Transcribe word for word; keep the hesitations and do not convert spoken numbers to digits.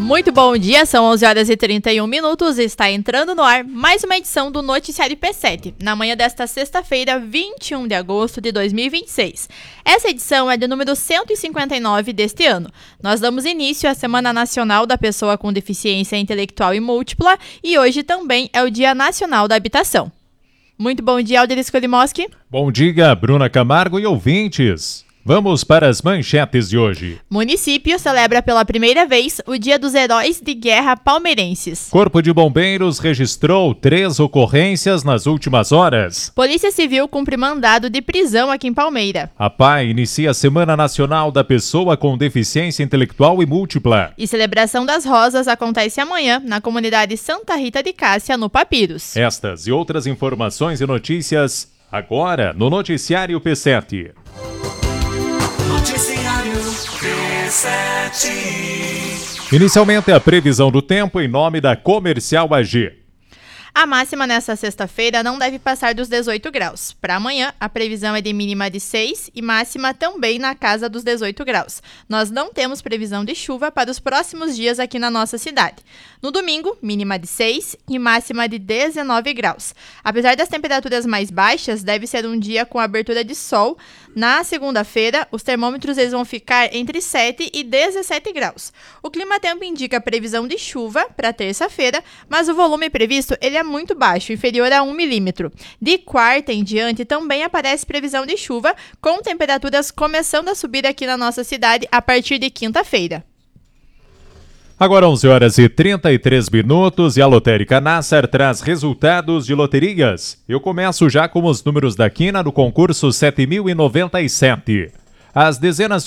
Muito bom dia, são onze horas e trinta e um minutos e está entrando no ar mais uma edição do Noticiário P sete, na manhã desta sexta-feira, vinte e um de agosto de dois mil e vinte e seis. Essa edição é de número cento e cinquenta e nove deste ano. Nós damos início à Semana Nacional da Pessoa com Deficiência Intelectual e Múltipla e hoje também é o Dia Nacional da Habitação. Muito bom dia, Aldir Skolimoski. Bom dia, Bruna Camargo e ouvintes. Vamos para as manchetes de hoje. Município celebra pela primeira vez o Dia dos Heróis de Guerra Palmeirenses. Corpo de Bombeiros registrou três ocorrências nas últimas horas. Polícia Civil cumpre mandado de prisão aqui em Palmeira. A P A I inicia a Semana Nacional da Pessoa com Deficiência Intelectual e Múltipla. E celebração das Rosas acontece amanhã na comunidade Santa Rita de Cássia, no Papiros. Estas e outras informações e notícias agora no Noticiário P sete. Noticiário P sete. Inicialmente a previsão do tempo em nome da Comercial A G. A máxima nesta sexta-feira não deve passar dos dezoito graus. Para amanhã, a previsão é de mínima de seis e máxima também na casa dos dezoito graus. Nós não temos previsão de chuva para os próximos dias aqui na nossa cidade. No domingo, mínima de seis e máxima de dezenove graus. Apesar das temperaturas mais baixas, deve ser um dia com abertura de sol. Na segunda-feira, os termômetros eles vão ficar entre sete e dezessete graus. O clima-tempo indica previsão de chuva para terça-feira, mas o volume previsto ele é muito baixo, inferior a um milímetro. De quarta em diante também aparece previsão de chuva, com temperaturas começando a subir aqui na nossa cidade a partir de quinta-feira. Agora onze horas e trinta e três minutos e a Lotérica Nassar traz resultados de loterias. Eu começo já com os números da quina do concurso sete mil e noventa e sete. As dezenas